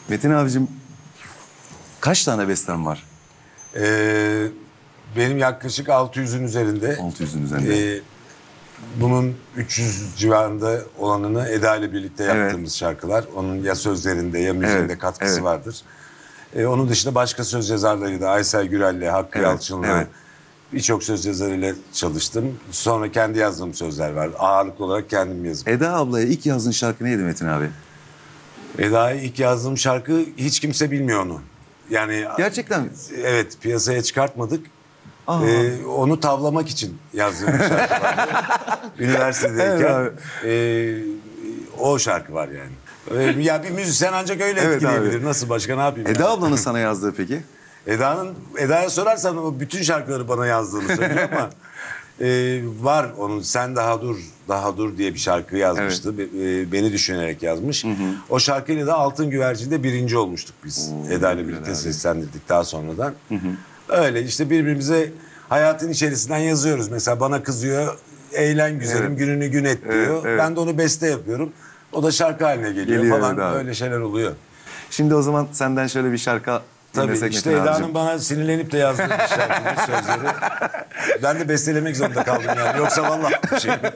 Metin abicim, kaç tane besten var? Benim yaklaşık 600'ün üzerinde. 600'ün üzerinde. Bunun 300 civarında olanını Eda ile birlikte yaptığımız şarkılar. Onun ya sözlerinde ya müziğinde katkısı vardır. Onun dışında başka söz yazarlarıyla Aysel Gürel'le, Hakkı Yalçın'la birçok söz yazarıyla çalıştım. Sonra kendi yazdığım sözler var. Ağırlıklı olarak kendim yazdım. Eda ablaya ilk yazdığın şarkı neydi Metin abi? Eda'ya ilk yazdığım şarkı hiç kimse bilmiyor onu. Yani Gerçekten. evet, piyasaya çıkartmadık. Aa. Onu tavlamak için yazdığım bir şarkı vardı. Üniversitedeyken. O şarkı var yani. Ya bir müzisyen ancak öyle etkileyebilir. Nasıl, başka ne yapayım? Eda ablanın sana yazdığı peki? Eda'ya sorarsan o bütün şarkıları bana yazdığını söylüyor ama var onun Sen Daha Dur, Daha Dur diye bir şarkı yazmıştı. Beni düşünerek yazmış. O şarkıyla da Altın Güvercin'de birinci olmuştuk biz. Eda ile birlikte seslendirdik daha sonradan. Öyle işte birbirimize hayatın içerisinden yazıyoruz. Mesela bana kızıyor, eğlen güzelim, gününü gün et diyor. Ben de onu beste yapıyorum. O da şarkı haline geliyor falan. Öyle şeyler oluyor. Şimdi o zaman senden şöyle bir şarkı dinlesek. Tabii işte Eda'nın bana sinirlenip de yazdığı bir şarkının sözleri. Ben de bestelemek zorunda kaldım yani. Yoksa vallahi bir şey.